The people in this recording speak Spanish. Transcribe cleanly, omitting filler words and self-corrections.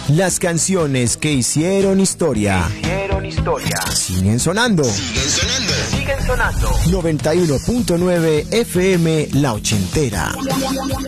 Las canciones que hicieron historia. Siguen sonando. Siguen sonando. 91.9 FM La Ochentera.